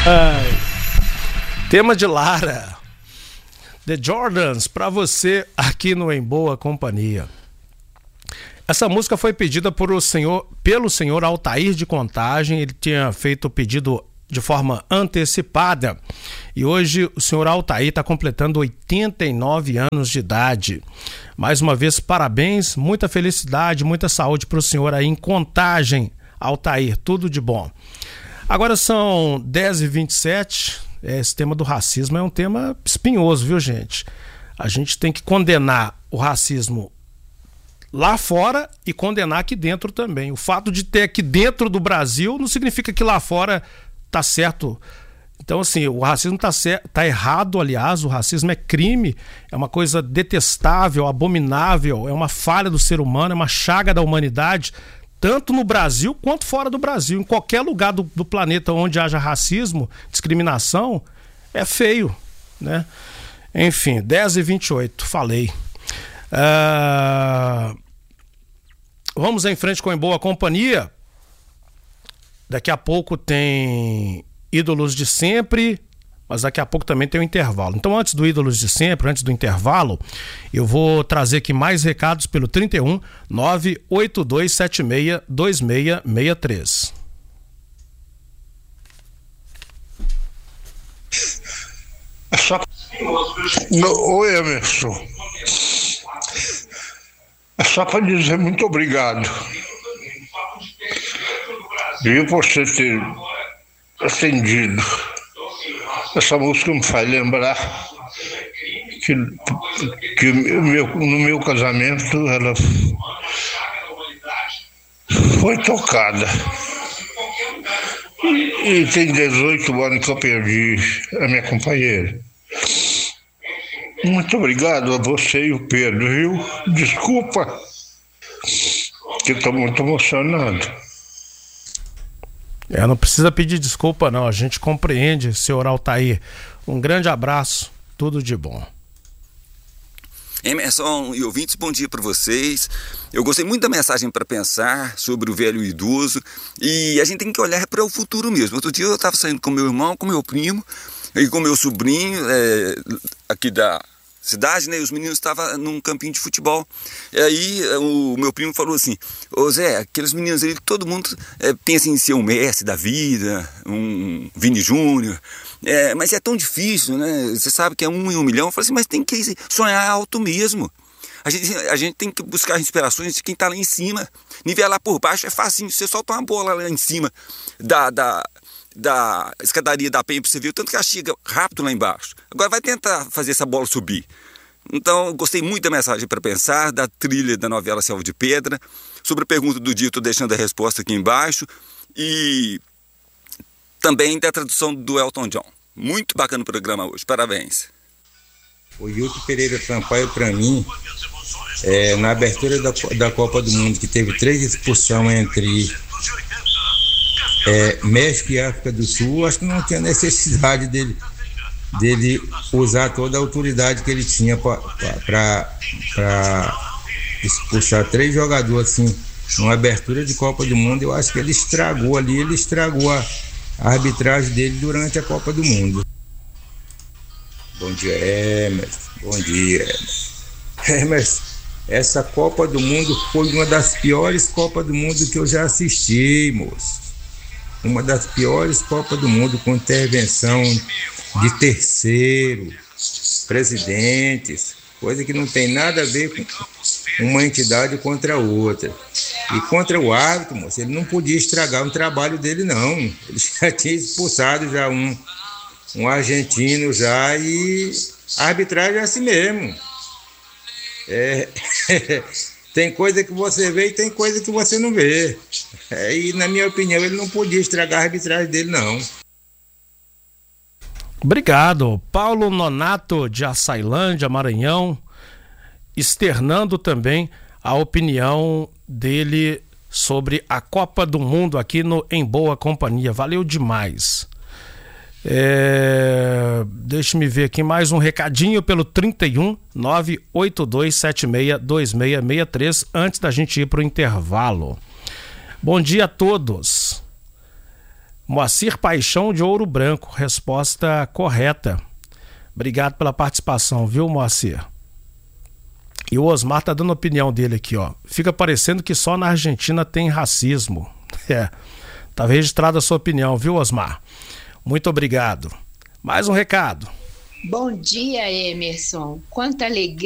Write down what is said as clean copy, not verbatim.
Tema de Lara, The Jordans, pra você aqui no Em Boa Companhia. Essa música foi pedida pelo senhor Altair de Contagem. Ele tinha feito o pedido de forma antecipada e hoje o senhor Altair está completando 89 anos de idade. Mais uma vez, parabéns, muita felicidade, muita saúde para o senhor aí em Contagem, Altair, tudo de bom. Agora são 10h27. Esse tema do racismo é um tema espinhoso, viu, gente? A gente tem que condenar o racismo lá fora e condenar aqui dentro também. O fato de ter aqui dentro do Brasil não significa que lá fora tá certo. Então, assim, o racismo tá errado, aliás, o racismo é crime, é uma coisa detestável, abominável, é uma falha do ser humano, é uma chaga da humanidade, tanto no Brasil quanto fora do Brasil. Em qualquer lugar do planeta onde haja racismo, discriminação, é feio, né? Enfim, 10h28, falei. Vamos em frente com Em Boa Companhia. Daqui a pouco tem Ídolos de Sempre, mas daqui a pouco também tem o intervalo. Então, antes do Ídolos de Sempre, antes do intervalo, eu vou trazer aqui mais recados pelo 31 98276 2663. Oi, Emerson. É só para dizer muito obrigado. Viu, por você ter atendido. Essa música me faz lembrar que no meu casamento ela foi tocada. E tem 18 anos que eu perdi a minha companheira. Muito obrigado a você e o Pedro, viu? Desculpa, que eu estou muito emocionado. Não precisa pedir desculpa não, a gente compreende, senhor Altair. Um grande abraço, tudo de bom. Emerson e ouvintes, bom dia para vocês. Eu gostei muito da mensagem para pensar sobre o velho e o idoso, e a gente tem que olhar para o futuro mesmo. Outro dia eu estava saindo com meu irmão, com meu primo e com meu sobrinho aqui da cidade, né? E os meninos estavam num campinho de futebol. E aí o meu primo falou assim: ô Zé, aqueles meninos ali, todo mundo pensa em ser um Messi da vida, um Vini Júnior, mas é tão difícil, né? Você sabe que é 1 em 1 milhão. Eu falei assim, mas tem que sonhar alto mesmo. A gente tem que buscar inspirações de quem está lá em cima. Nivelar por baixo é facinho, você solta uma bola lá em cima da escadaria da penha para você ver o tanto que ela chega rápido lá embaixo. Agora vai tentar fazer essa bola subir. Então, eu gostei muito da mensagem para pensar, da trilha da novela Selva de Pedra. Sobre a pergunta do dia, estou deixando a resposta aqui embaixo. E também da tradução do Elton John. Muito bacana o programa hoje, parabéns. O Hilton Pereira Sampaio, para mim, na abertura da Copa do Mundo, que teve 3 expulsões entre México e África do Sul, acho que não tinha necessidade dele usar toda a autoridade que ele tinha para expulsar 3 jogadores assim, numa abertura de Copa do Mundo. Eu acho que ele estragou a arbitragem dele durante a Copa do Mundo. Bom dia, Emerson. Bom dia, Emerson. Essa Copa do Mundo foi uma das piores Copas do Mundo que eu já assisti, moço. Uma das piores Copas do Mundo, com intervenção de terceiro, presidentes, coisa que não tem nada a ver com uma entidade contra a outra. E contra o árbitro, moço, ele não podia estragar o trabalho dele, não. Ele já tinha expulsado já um argentino já, e a arbitragem é assim mesmo. Tem coisa que você vê e tem coisa que você não vê. E na minha opinião ele não podia estragar a arbitragem dele, não. Obrigado. Paulo Nonato de Açailândia, Maranhão, externando também a opinião dele sobre a Copa do Mundo aqui no Em Boa Companhia. Valeu demais. Deixa-me ver aqui mais um recadinho pelo 31 98276 2663 antes da gente ir para o intervalo. Bom dia a todos. Moacir Paixão de Ouro Branco, resposta correta. Obrigado pela participação, viu, Moacir? E o Osmar tá dando a opinião dele aqui, ó. Fica parecendo que só na Argentina tem racismo. Tá registrada a sua opinião, viu, Osmar? Muito obrigado. Mais um recado. Bom dia, Emerson. Quanta alegria